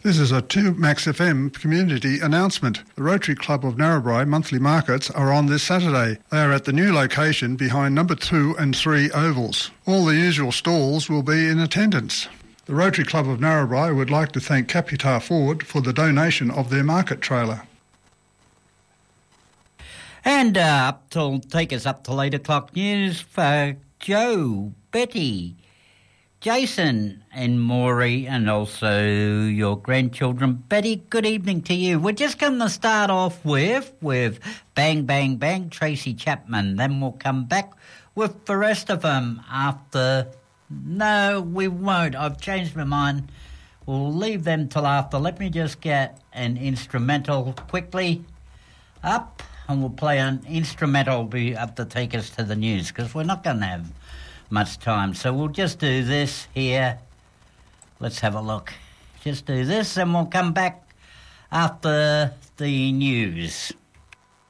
This is a 2 Max FM community announcement. The Rotary Club of Narrabri monthly markets are on this Saturday. They are at the new location behind number 2 and 3 ovals. All the usual stalls will be in attendance. The Rotary Club of Narrabri would like to thank Capitar Ford for the donation of their market trailer. And take us up to 8 o'clock news for Joe, Betty, Jason and Maury, and also your grandchildren. Betty, good evening to you. We're just going to start off with Bang Bang Bang, Tracy Chapman. Then we'll come back with the rest of them after. No, we won't. I've changed my mind. We'll leave them till after. Let me just get an instrumental quickly up, and we'll play an instrumental be up to take us to the news, because we're not going to have much time. So we'll just do this here. Let's have a look. Just do this and we'll come back after the news.